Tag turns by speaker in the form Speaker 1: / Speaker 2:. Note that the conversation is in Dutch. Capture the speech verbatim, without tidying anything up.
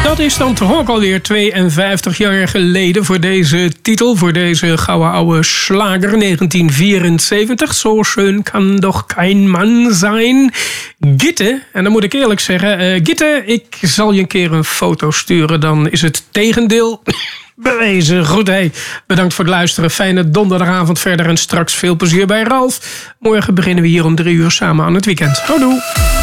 Speaker 1: Dat is dan toch ook alweer tweeënvijftig jaar geleden voor deze titel, voor deze gouden oude slager negentien vierenzeventig. Zo schön kan doch kein man zijn. Gitte, en dan moet ik eerlijk zeggen, uh, Gitte, ik zal je een keer een foto sturen, dan is het tegendeel bewezen. Goed, hé. Bedankt voor het luisteren. Fijne donderdagavond verder en straks veel plezier bij Ralf. Morgen beginnen we hier om drie uur samen aan het weekend. Houdoe.